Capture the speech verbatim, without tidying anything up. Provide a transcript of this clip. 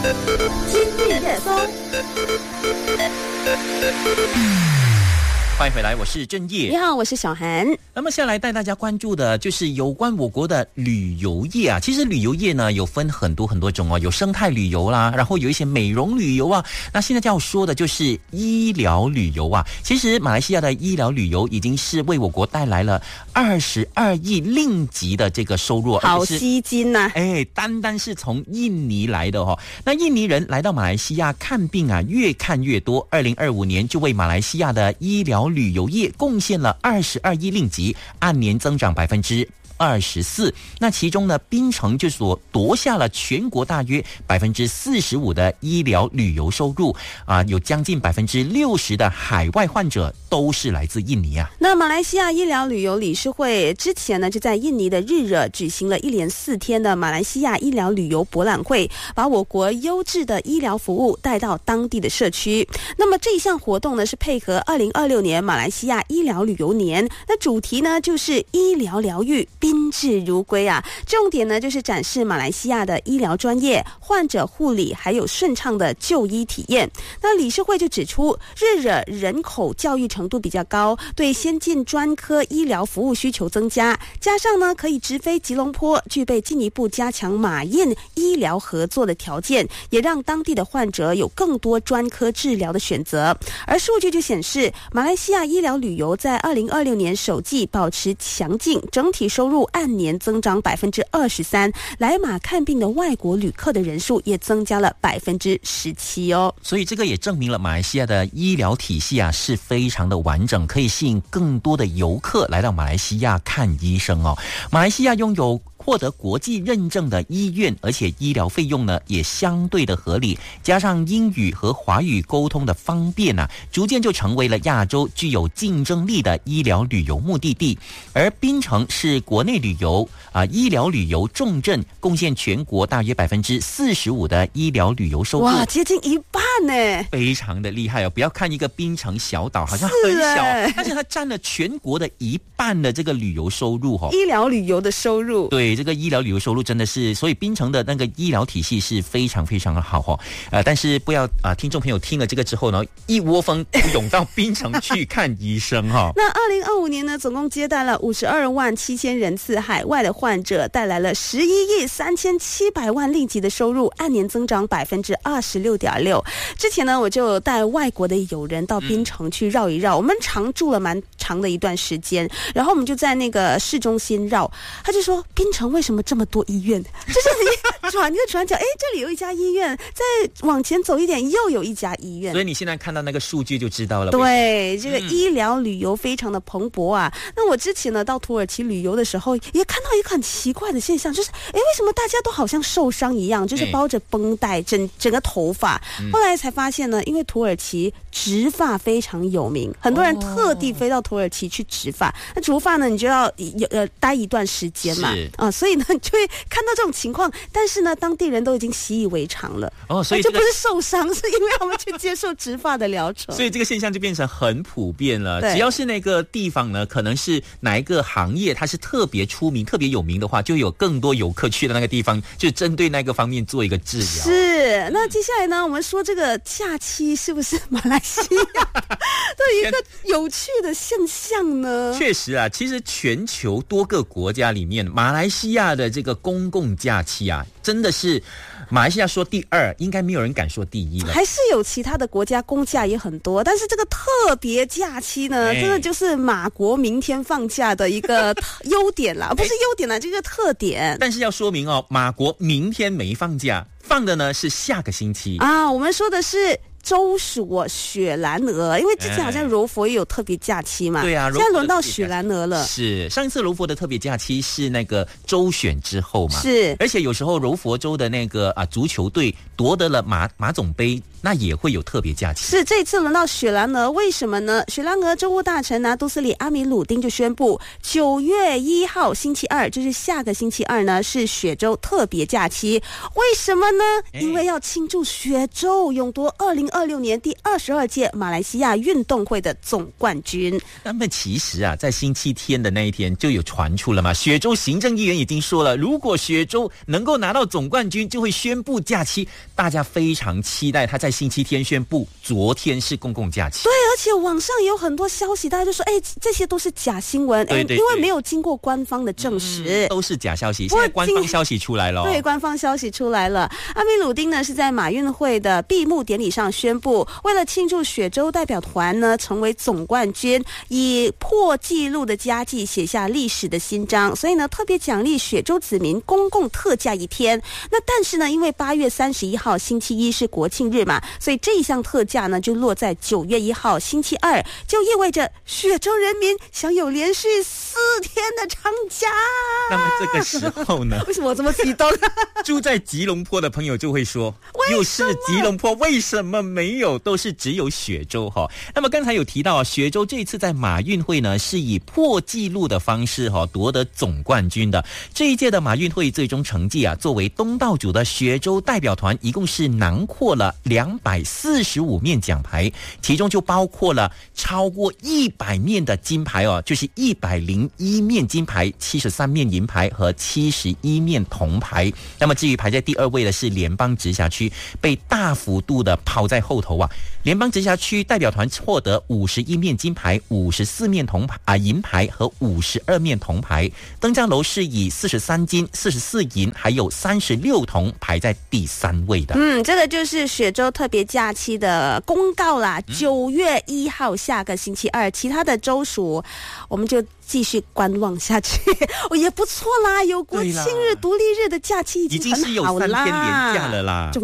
今日热搜。 欢迎回来，我是郑业。 你好，我是小涵。 那么下来带大家关注的就是有关我国的旅游业啊。其实旅游业呢有分很多很多种哦，有生态旅游啦，然后有一些美容旅游啊。那现在要说的就是医疗旅游啊。其实马来西亚的医疗旅游已经是为我国带来了二十二亿令吉的这个收入， 好吸金呐、啊！ 哎，单单是从印尼来的哦。那印尼人来到马来西亚看病啊，越看越多。二零二五年就为马来西亚的医疗旅游业贡献了二十二亿令吉，按年增长百分之二十四。那其中呢，槟城就所夺下了全国大约百分之四十五的医疗旅游收入啊，有将近百分之六十的海外患者都是来自印尼啊。 那马来西亚医疗旅游理事会之前呢，就在印尼的日惹举行了一连四天的马来西亚医疗旅游博览会，把我国优质的医疗服务带到当地的社区。那么这一项活动呢，是配合二零二六年马来西亚医疗旅游年，那主题呢就是医疗疗愈宾至如归啊，重点呢就是展示马来西亚的医疗专业、患者护理还有顺畅的就医体验。那理事会就指出，日惹人口教育程度比较高，对先进专科医疗服务需求增加，加上呢可以直飞吉隆坡，具备进一步加强马印医疗合作的条件，也让当地的患者有更多专科治疗的选择。而数据就显示，马来西亚医疗旅游在二零二六年首季保持强劲，整体收入按年增长百分之二十三，来马看病的外国旅客的人数也增加了百分之十七哦。 所以这个也证明了马来西亚的医疗体系啊是非常的完整，可以吸引更多的游客来到马来西亚看医生哦。马来西亚拥有获得国际认证的医院，而且医疗费用呢也相对的合理，加上英语和华语沟通的方便啊，逐渐就成为了亚洲具有竞争力的医疗旅游目的地。而槟城是国内旅游啊、呃、医疗旅游重镇，贡献全国大约百分之四十五的医疗旅游收入。 哇，接近一半呢， 非常的厉害哦！不要看一个槟城小岛好像很小，但是它占了全国的一半的这个旅游收入哦， 医疗旅游的收入。 对。这个医疗旅游收入真的是，所以槟城的那个医疗体系是非常非常的好哦。呃，但是不要啊、呃，听众朋友听了这个之后呢，一窝蜂涌到槟城去看医生哈、哦。 那二零二五年呢，总共接待了五十二万七千人次海外的患者，带来了十一亿三千七百万令吉的收入，按年增长百分之二十六点六。之前呢，我就带外国的友人到槟城去绕一绕，嗯、我们常住了蛮长的一段时间，然后我们就在那个市中心绕，他就说槟城为什么这么多医院？就是你转一个转角，哎，这里有一家医院，再往前走一点又有一家医院。 所以你现在看到那个数据就知道了。 对，这个医疗旅游非常的蓬勃啊。嗯、那我之前呢到土耳其旅游的时候，也看到一个很奇怪的现象，就是哎，为什么大家都好像受伤一样，就是包着绷带，整整个头发。嗯、后来才发现呢，因为土耳其植发非常有名，很多人特地飞到土耳其去植发。哦、那植发呢，你就要呃待一段时间嘛，啊。所以呢，就会看到这种情况，但是呢，当地人都已经习以为常了。 哦，所以、这个、 就不是受伤，是因为他们去接受植发的疗程。 所以这个现象就变成很普遍了。只要是那个地方呢，可能是哪一个行业它是特别出名、特别有名的话，就有更多游客去的那个地方，就针对那个方面做一个治疗。 是。那接下来呢，我们说这个假期是不是马来西亚的一个有趣的现象呢？ 确实啊，其实全球多个国家里面，马来西亚的这个公共假期啊，真的是马来西亚说第二，应该没有人敢说第一了。 还是有其他的国家公假也很多，但是这个特别假期呢，哎、真的就是马国明天放假的一个优点啦，不是优点啦，这个特点。 但是要说明哦，马国明天没放假，放的呢是下个星期啊。我们说的是州属啊，雪兰莪，因为之前好像柔佛也有特别假期嘛， 对啊， 现在轮到雪兰莪了。 是上一次柔佛的特别假期是那个州选之后嘛， 是， 而且有时候柔佛州的那个啊足球队夺得了马马总杯，那也会有特别假期。 是，这次轮到雪兰莪，为什么呢？雪兰莪州务大臣拿督斯里阿米鲁丁就宣布，九月一号星期二，就是下个星期二呢，是雪州特别假期。为什么呢？因为要庆祝雪州勇夺二零二六年第二十二届马来西亚运动会的总冠军。 那么其实啊，在星期天的那一天就有传出了嘛，雪州行政议员已经说了，如果雪州能够拿到总冠军，就会宣布假期。大家非常期待他在星期天宣布，昨天是公共假期。 对，而且网上也有很多消息，大家就说，哎，这些都是假新闻， 对对对， 因为没有经过官方的证实， 嗯、都是假消息。现在官方消息出来了， 对，官方消息出来了。阿米鲁丁呢是在马运会的闭幕典礼上宣布，为了庆祝雪州代表团呢成为总冠军，以破纪录的佳绩写下历史的新章，所以呢特别奖励雪州子民公共特假一天。那但是呢，因为八月三十一号星期一是国庆日嘛，所以这一项特假呢就落在九月一号星期二，就意味着雪州人民享有连续四天的长假。 那么这个时候呢， 为什么我这么激动？ 住在吉隆坡的朋友就会说，又是吉隆坡，为什么没有？都是只有雪州哈。那么刚才有提到，雪州这一次在马运会呢是以破纪录的方式哈夺得总冠军的。这一届的马运会最终成绩啊，作为东道主的雪州代表团一共是囊括了两百四十五面奖牌，其中就包括了超过一百面的金牌哦，就是一百零一面金牌、七十三面银牌和七十一面铜牌。那么至于排在第二位的是联邦直辖区，被大幅度的抛在后头啊。联邦直辖区代表团获得五十一面金牌、五十四面铜牌啊银牌和五十二面铜牌。登江楼是以四十三金、四十四银还有三十六铜排在第三位的。 嗯，这个就是雪州特别假期的公告啦，九月一号下个星期二，其他的州属我们就继续观望下去。哦，也不错啦，有国庆日、独立日的假期已经很好啦， 已经是有三天连假了啦。